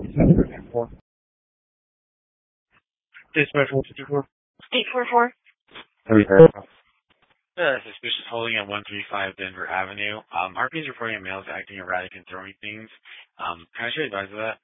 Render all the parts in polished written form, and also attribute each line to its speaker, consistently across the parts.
Speaker 1: 4. Dispatch 154.
Speaker 2: 844.
Speaker 3: Suspicious holding at 135 Denver Avenue. RP is reporting a male is acting erratic and throwing things. Can I show you advise of that?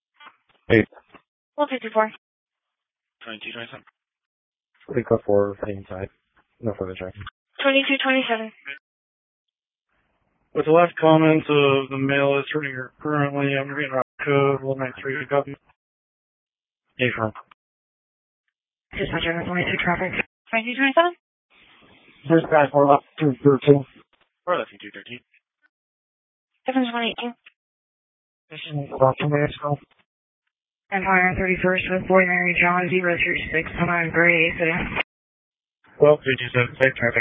Speaker 2: 154.
Speaker 3: 2227.
Speaker 1: We cut for inside. No further tracking.
Speaker 2: 2227.
Speaker 1: With the last comments of the male is hurting her currently, I'm reading out code 193 to copy. Affirm.
Speaker 2: Dispatcher, 192 traffic. 2227.
Speaker 1: Dispatch 4 left 213.
Speaker 3: 4 left 213.
Speaker 2: 7118.
Speaker 1: This is about 2 minutes ago.
Speaker 2: Empire 31st with Boy Mary John 036 on Gray City.
Speaker 1: 12227, safe traffic.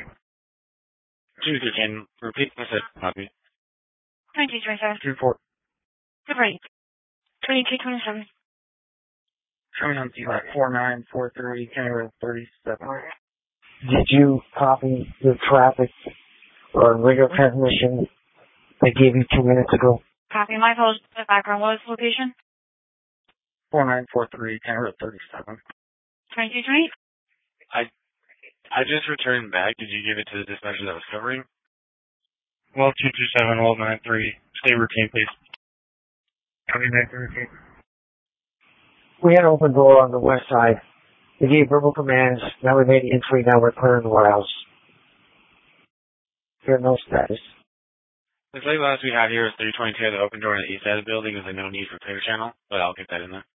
Speaker 3: 213. Repeat. I said copy.
Speaker 2: 2227.
Speaker 1: 24.
Speaker 2: Good right. 2227.
Speaker 1: Showing on C-Lat 4943, County 37. Did you copy the traffic or radio transmission I gave you 2 minutes ago?
Speaker 2: Copy. My post. The background was location.
Speaker 1: 4943, County 37.
Speaker 2: 2228.
Speaker 3: I just returned back. Did you give it to the dispatcher that was covering?
Speaker 1: Well, 227, 1293. Stay routine, please. Copy back to routine. We had an open door on the west side. We gave verbal commands. Now we made entry. Now we're clearing the warehouse. Here, no status.
Speaker 3: The last we have here is 322 at the open door on the east side of the building. There's no need for clear channel, but I'll get that in there.